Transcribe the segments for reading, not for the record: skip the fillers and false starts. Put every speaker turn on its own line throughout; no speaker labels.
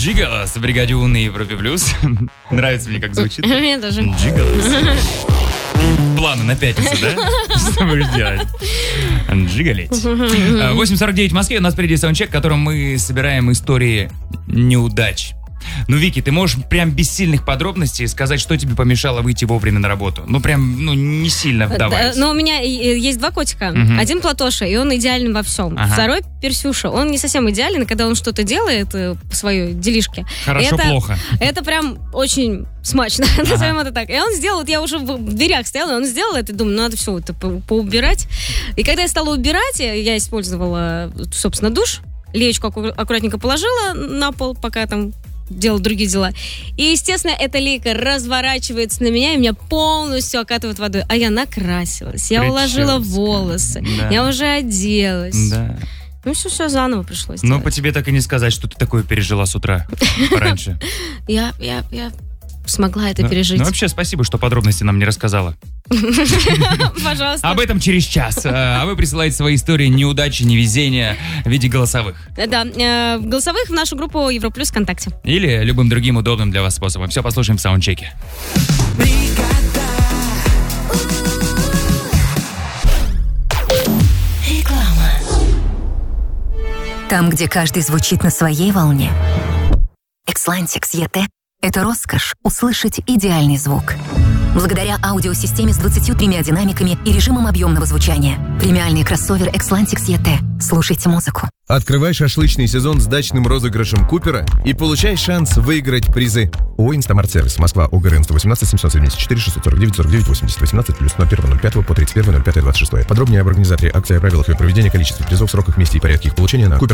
Джиголос в бригаде У на Европе Плюс. Нравится мне, как звучит.
Мне тоже.
Джиголос. Планы на пятницу, да? Что будешь делать? Джиголеть. 8:49 в Москве. У нас впереди саундчек, в котором мы собираем истории неудач. Ну, Вики, ты можешь прям без сильных подробностей сказать, что тебе помешало выйти вовремя на работу? Ну, прям, не сильно вдаваясь.
Ну, у меня есть два котика. Один Платоша, и он идеален во всем. Второй Персюша. Он не совсем идеален, когда он что-то делает по своей делишке.
Хорошо-плохо.
Это прям очень смачно, назовем это так. И он сделал, вот я уже в дверях стояла, и он сделал это, думаю, надо все это поубирать. И когда я стала убирать, я использовала, собственно, душ, леечку аккуратненько положила на пол, пока там делал другие дела. И, естественно, эта лейка разворачивается на меня и меня полностью окатывает водой. А я накрасилась, я уложила волосы, я уже оделась.
Да.
Ну, все заново пришлось
Но
делать.
по тебе так и не сказать, что ты такое пережила с утра пораньше.
Я смогла это пережить.
Ну, вообще, спасибо, что подробности нам не рассказала.
Пожалуйста.
Об этом через час. А вы присылаете свои истории неудачи, невезения в виде голосовых.
Да, голосовых в нашу группу Европлюс ВКонтакте.
Или любым другим удобным для вас способом. Все послушаем в саундчеке.
Реклама. Там, где каждый звучит на своей волне. Xlantix ET — это роскошь услышать идеальный звук. Благодаря аудиосистеме с 23 динамиками и режимом объемного звучания. Премиальный кроссовер Xlantix ET. Слушайте музыку.
Открывай шашлычный сезон с дачным розыгрышем Купера и получай шанс выиграть призы. ООО «Инстамарт-сервис», Москва, ОГРН 118 774 649 49 80 18 плюс 01.05 по 31.05.26. Подробнее об организаторе акции, о правилах ее проведения, количестве призов, сроках, месте и порядке их получения на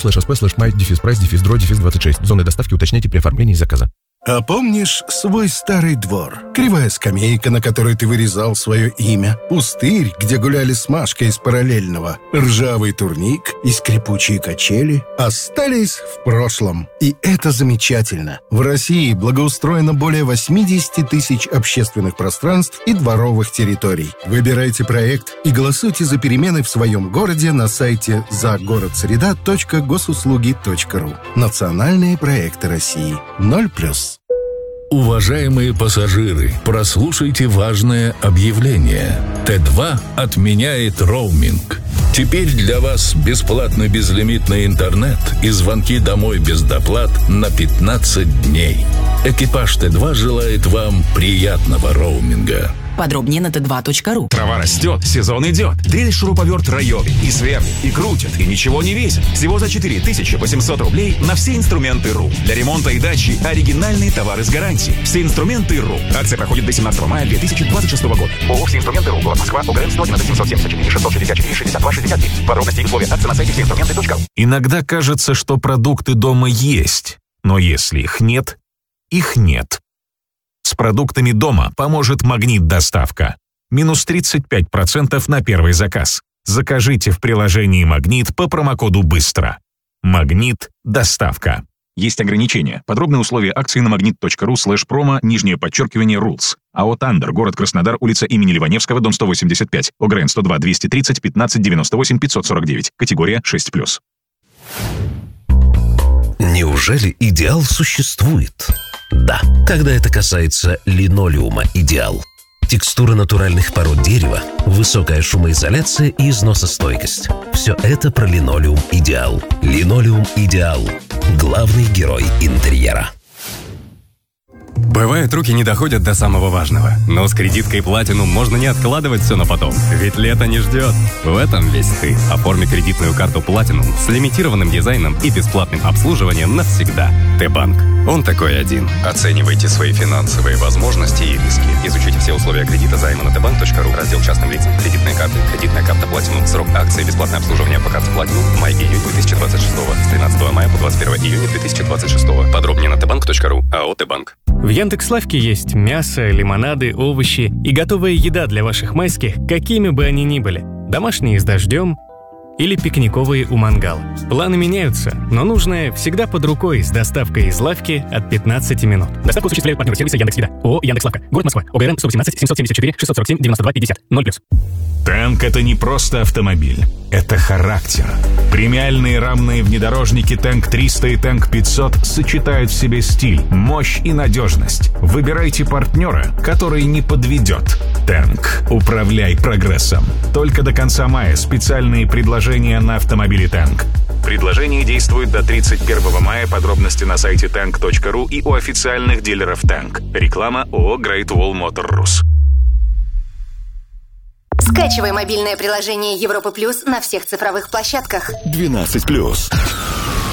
cooper.ru/sp/my-price-26. Зоны доставки уточняйте при оформлении заказа.
А помнишь свой старый двор? Кривая скамейка, на которой ты вырезал свое имя, пустырь, где гуляли с Машкой из параллельного, ржавый турник и скрипучие качели остались в прошлом. И это замечательно. В России благоустроено более 80 тысяч общественных пространств и дворовых территорий. Выбирайте проект и голосуйте за перемены в своем городе на сайте загородсреда.госуслуги.ру. Национальные проекты России. 0+.
Уважаемые пассажиры, прослушайте важное объявление. Т2 отменяет роуминг. Теперь для вас бесплатно безлимитный интернет и звонки домой без доплат на 15 дней. Экипаж Т2 желает вам приятного роуминга.
Подробнее на t2.ru.
Трава растет, сезон идет. Дрель-шуруповерт Райоби. И сверлит, и крутит, и ничего не весит. Всего за 4800 рублей на все инструменты РУ. Для ремонта и дачи оригинальные товары с гарантией. Все инструменты РУ. Акция проходит до 17 мая 2026 года. ООО «Все инструменты РУ». Город Москва. ОГРН 111 774 664 62 69. Подробности и условия акции на сайте всеинструменты.ру.
Иногда кажется, что продукты дома есть, но если их нет, их нет. С продуктами дома поможет «Магнит Доставка». Минус 35% на первый заказ. Закажите в приложении «Магнит» по промокоду «Быстро». «Магнит Доставка».
Есть ограничения. Подробные условия акции на magnet.ru/promo_rules. АО «Тандер», город Краснодар, улица имени Ливаневского, дом 185. ОГРН 102 230 15 98 549. Категория 6+.
Неужели идеал существует? Да, когда это касается линолеума «Идеал». Текстура натуральных пород дерева, высокая шумоизоляция и износостойкость. Все это про линолеум «Идеал». Линолеум «Идеал». Главный герой интерьера.
Бывает, руки не доходят до самого важного. Но с кредиткой Platinum можно не откладывать все на потом. Ведь лето не ждет. В этом весь ты. Оформи кредитную карту Platinum с лимитированным дизайном и бесплатным обслуживанием навсегда. Т-банк. Он такой один. Оценивайте свои финансовые возможности и риски. Изучите все условия кредита займа на tbank.ru. Раздел частным лицам. Кредитные карты. Кредитная карта Platinum. Срок акции. Бесплатное обслуживание по карте Platinum. Май-июнь 2026. С 13 мая по 21 июня 2026. Подробнее на tbank.ru. АО «Т-банк».
В Яндекс.Лавке есть мясо, лимонады, овощи и готовая еда для ваших майских, какими бы они ни были. Домашние с дождем или пикниковые у мангала. Планы меняются, но нужное всегда под рукой с доставкой из лавки от 15 минут. Доставку осуществляют партнеры сервиса Яндекс.Еда. ООО «Яндекс.Лавка». Город Москва. ОГРН 118 774 647 92 50. 0+.
Танк — это не просто автомобиль. – это характер. Премиальные рамные внедорожники Tank 300 и Tank 500 сочетают в себе стиль, мощь и надежность. Выбирайте партнера, который не подведет. Tank. Управляй прогрессом. Только до конца мая специальные предложения на автомобили Tank. Предложение действует до 31 мая. Подробности на сайте tank.ru и у официальных дилеров Tank. Реклама ООО Great Wall Motor Rus.
Скачивай мобильное приложение Европа Плюс на всех цифровых площадках.
12+.